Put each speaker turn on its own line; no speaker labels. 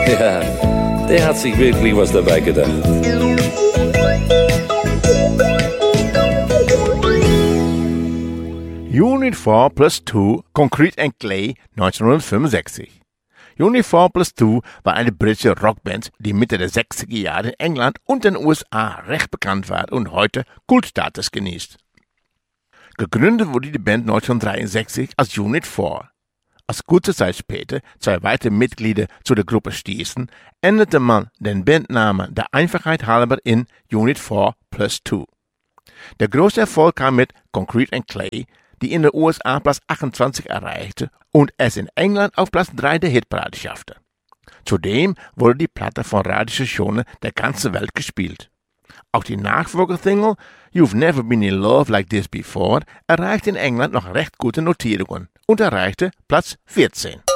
Ja, der hat sich wirklich was dabei gedacht.
Unit 4 plus 2, Concrete and Clay, 1965. Unit 4 plus 2 war eine britische Rockband, die Mitte der 60er Jahre in England und den USA recht bekannt war und heute Kultstatus genießt. Gegründet wurde die Band 1963 als Unit 4. Als kurze Zeit später zwei weitere Mitglieder zu der Gruppe stießen, änderte man den Bandnamen der Einfachheit halber in Unit 4 plus 2. Der große Erfolg kam mit Concrete and Clay, die in den USA Platz 28 erreichte und es in England auf Platz 3 der Hitparade schaffte. Zudem wurde die Platte von Radiostationen der ganzen Welt gespielt. Auch die Nachfolgesingle You've Never Been in Love Like This Before erreichte in England noch recht gute Notierungen und erreichte Platz 14.